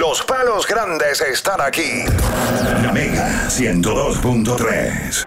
Los palos grandes están aquí. La Mega 102.3.